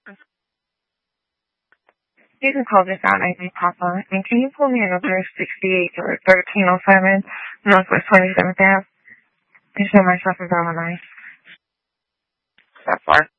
You can call this out as Papa. And can you pull me in over 68 or 1307 Northwest 27th Ave? And show myself as on the line. That far.